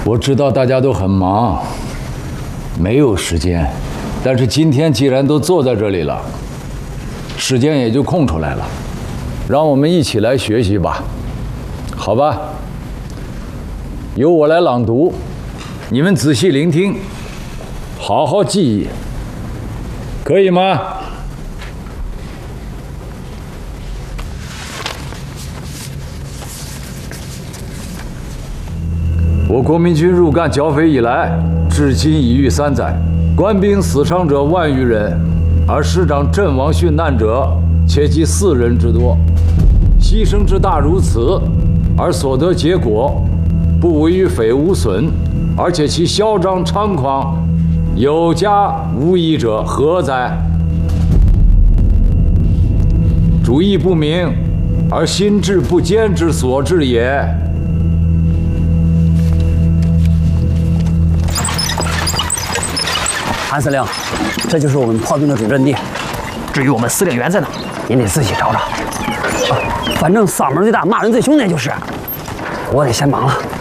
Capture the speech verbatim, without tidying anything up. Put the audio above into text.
我知道大家都很忙，没有时间，但是今天既然都坐在这里了，时间也就空出来了，让我们一起来学习吧，好吧？由我来朗读，你们仔细聆听，好好记忆，可以吗？我国民军入赣剿匪以来，至今已逾三载，官兵死伤者万余人，而师长阵亡殉难者且计四人之多。牺牲之大如此，而所得结果不为于匪无损，而且其嚣张猖狂，有加无益者何哉？主义不明而心志不坚之所至也。 韩司令，这就是我们炮兵的主阵地。 至于我们司令员在哪， 您得自己找找。啊，反正嗓门最大、骂人最凶，那就是。我得先忙了。